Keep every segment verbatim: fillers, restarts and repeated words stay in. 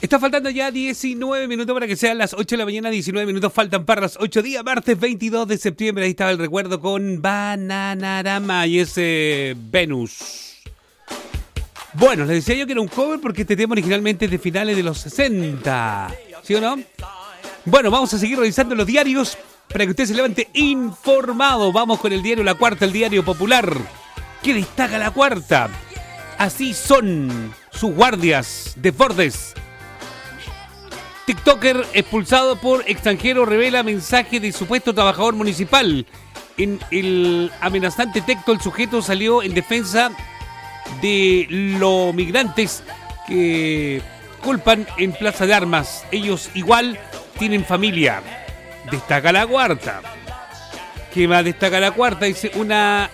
Está faltando ya diecinueve minutos para que sean las ocho de la mañana. diecinueve minutos faltan para las ocho. Día martes veintidós de septiembre. Ahí estaba el recuerdo con Bananarama y ese Venus. Bueno, les decía yo que era un cover porque este tema originalmente es de finales de los sesenta. ¿Sí o no? Bueno, vamos a seguir revisando los diarios para que usted se levante informado. Vamos con el diario La Cuarta, el diario popular. ¿Qué destaca La Cuarta? Así son sus guardias de Fordes. TikToker expulsado por extranjero revela mensaje de supuesto trabajador municipal. En el amenazante texto, el sujeto salió en defensa de los migrantes que culpan en Plaza de Armas. Ellos igual tienen familia. Destaca La Cuarta. ¿Qué más destaca La Cuarta? Dice una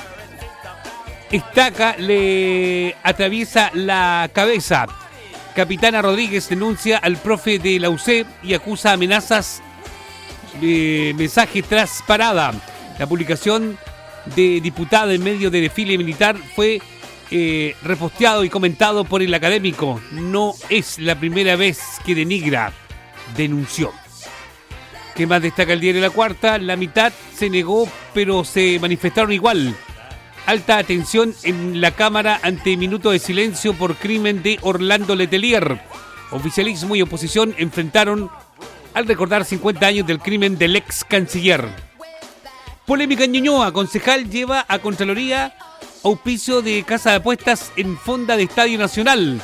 estaca le atraviesa la cabeza. Capitana Rodríguez denuncia al profe de la U C y acusa amenazas de mensaje tras parada. La publicación de diputada en medio de desfile militar fue eh, reposteado y comentado por el académico. No es la primera vez que denigra, denunció. ¿Qué más destaca el diario La Cuarta? La mitad se negó, pero se manifestaron igual. Alta atención en la Cámara ante minuto de silencio por crimen de Orlando Letelier. Oficialismo y oposición enfrentaron al recordar cincuenta años del crimen del ex canciller. Polémica en Ñuñoa. Concejal lleva a Contraloría auspicio de casa de apuestas en fonda de Estadio Nacional.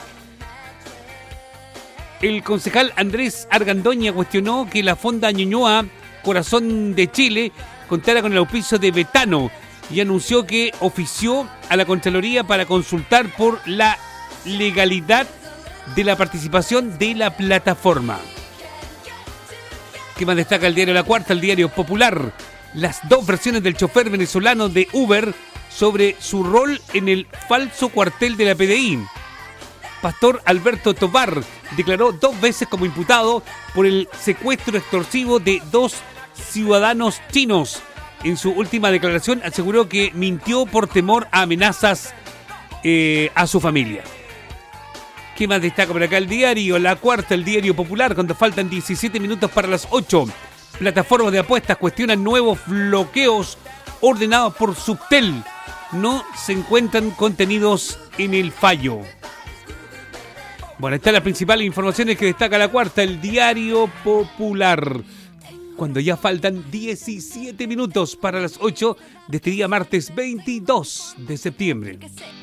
El concejal Andrés Argandoña cuestionó que la fonda Ñuñoa, Corazón de Chile, contara con el auspicio de Betano y anunció que ofició a la Contraloría para consultar por la legalidad de la participación de la plataforma. ¿Qué más destaca el diario La Cuarta? El diario popular. Las dos versiones del chofer venezolano de Uber sobre su rol en el falso cuartel de la P D I. Pastor Alberto Tobar declaró dos veces como imputado por el secuestro extorsivo de dos ciudadanos chinos. En su última declaración aseguró que mintió por temor a amenazas eh, a su familia. ¿Qué más destaca por acá el diario? La Cuarta, el diario popular, cuando faltan diecisiete minutos para las ocho. Plataformas de apuestas cuestionan nuevos bloqueos ordenados por Subtel. No se encuentran contenidos en el fallo. Bueno, están las principales informaciones que destaca La Cuarta, el diario popular. Cuando ya faltan diecisiete minutos para las ocho de este día martes veintidós de septiembre.